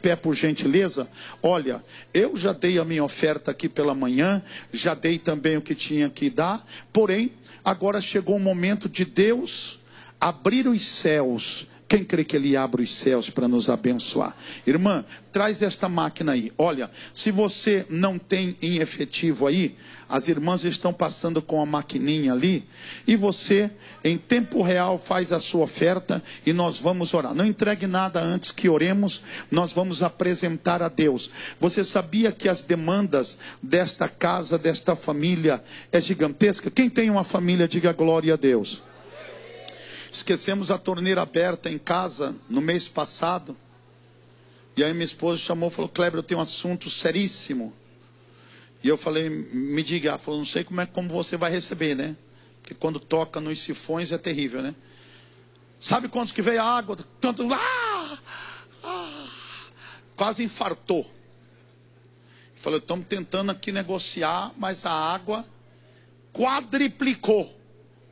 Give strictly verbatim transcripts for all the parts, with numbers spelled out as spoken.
pé por gentileza. Olha, eu já dei a minha oferta aqui pela manhã, já dei também o que tinha que dar, porém, agora chegou o momento de Deus abrir os céus. Quem crê que Ele abre os céus para nos abençoar? Irmã, traz esta máquina aí. Olha, se você não tem em efetivo aí, as irmãs estão passando com a maquininha ali, e você, em tempo real, faz a sua oferta, e nós vamos orar. Não entregue nada antes que oremos, nós vamos apresentar a Deus. Você sabia que as demandas desta casa, desta família, é gigantesca? Quem tem uma família, diga glória a Deus. Esquecemos a torneira aberta em casa no mês passado. E aí minha esposa chamou e falou: Kleber, eu tenho um assunto seríssimo. E eu falei: me diga. Ela falou: não sei como é como você vai receber, né? Porque quando toca nos sifões é terrível, né? Sabe quantos que veio a água? Tanto, ah, ah, quase infartou. Falei: estamos tentando aqui negociar, mas a água quadriplicou.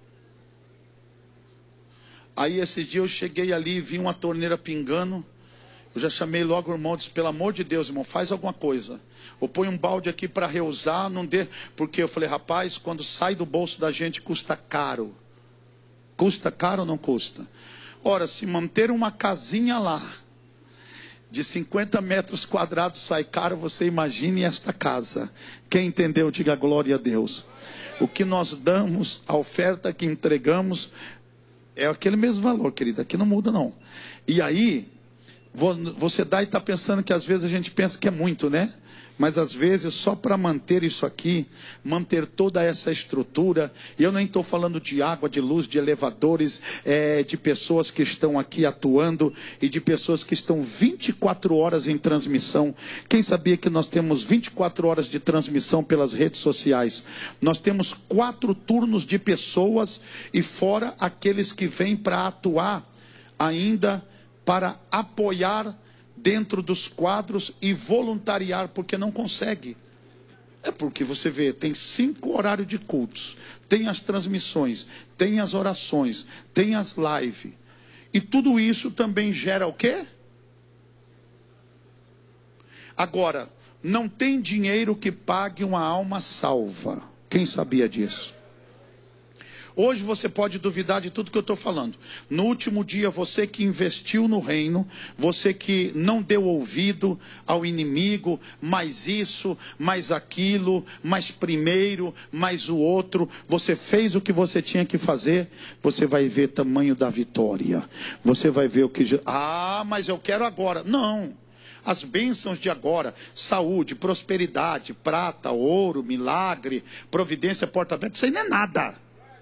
Aí esses dias eu cheguei ali e vi uma torneira pingando. Eu já chamei logo o irmão e disse: pelo amor de Deus, irmão, faz alguma coisa. Ou põe um balde aqui para reusar, não dê. Porque eu falei: rapaz, quando sai do bolso da gente custa caro. Custa caro ou não custa? Ora, se manter uma casinha lá de cinquenta metros quadrados sai caro, você imagine esta casa. Quem entendeu, diga glória a Deus. O que nós damos, a oferta que entregamos, é aquele mesmo valor, querida. Aqui não muda não. E aí, você dá e está pensando que às vezes a gente pensa que é muito, né? Mas às vezes só para manter isso aqui, manter toda essa estrutura, e eu nem estou falando de água, de luz, de elevadores, é, de pessoas que estão aqui atuando, e de pessoas que estão vinte e quatro horas em transmissão. Quem sabia que nós temos vinte e quatro horas de transmissão pelas redes sociais? Nós temos quatro turnos de pessoas, e fora aqueles que vêm para atuar ainda, para apoiar dentro dos quadros e voluntariar, porque não consegue. É porque você vê, tem cinco horários de cultos, tem as transmissões, tem as orações, tem as lives, e tudo isso também gera o quê? Agora, não tem dinheiro que pague uma alma salva. Quem sabia disso? Hoje você pode duvidar de tudo que eu estou falando. No último dia, você que investiu no reino, você que não deu ouvido ao inimigo, mais isso, mais aquilo, mais primeiro, mais o outro, você fez o que você tinha que fazer, você vai ver tamanho da vitória. Você vai ver o que... Ah, mas eu quero agora. Não. As bênçãos de agora, saúde, prosperidade, prata, ouro, milagre, providência, porta aberta, isso aí não é nada.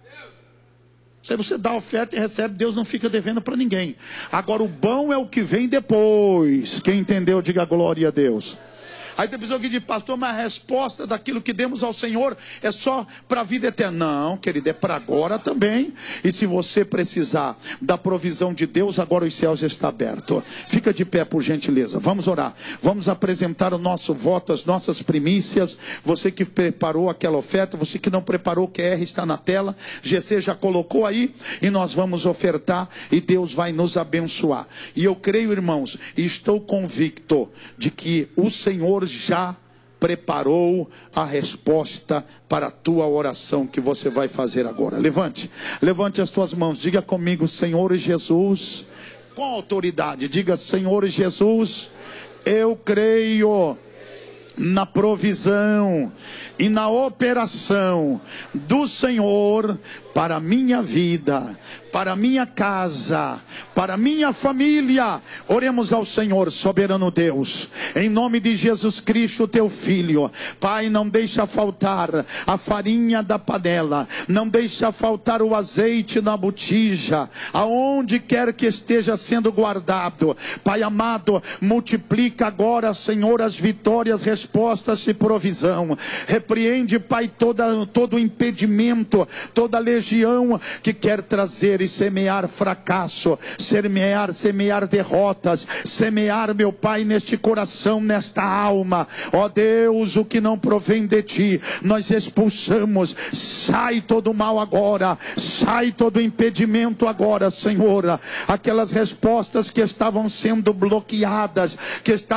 Se você dá a oferta e recebe, Deus não fica devendo para ninguém. Agora o bom é o que vem depois. Quem entendeu, diga glória a Deus. Aí tem pessoa que diz: pastor, mas a resposta daquilo que demos ao Senhor é só para a vida eterna. Não, querido, é para agora também. E se você precisar da provisão de Deus, agora os céus estão abertos. Fica de pé por gentileza, vamos orar. Vamos apresentar o nosso voto, as nossas primícias. Você que preparou aquela oferta, você que não preparou, o Q R está na tela. G C já colocou aí, e nós vamos ofertar, e Deus vai nos abençoar. E eu creio, irmãos, e estou convicto de que o Senhor já preparou a resposta para a tua oração que você vai fazer agora. Levante, levante as tuas mãos, diga comigo: Senhor Jesus, com autoridade, diga: Senhor Jesus, eu creio na provisão e na operação do Senhor para a minha vida, para a minha casa, para a minha família. Oremos ao Senhor. Soberano Deus, em nome de Jesus Cristo, teu Filho, Pai, não deixa faltar a farinha da panela, não deixa faltar o azeite na botija, aonde quer que esteja sendo guardado. Pai amado, multiplica agora, Senhor, as vitórias, respostas e provisão. Repreende, Pai, toda, todo impedimento, toda legião que quer trazer e semear fracasso, semear, semear derrotas, semear, meu Pai, neste coração, nesta alma. Ó Deus, o que não provém de Ti, nós expulsamos. Sai todo mal agora, sai todo impedimento agora, Senhor. Aquelas respostas que estavam sendo bloqueadas, que estavam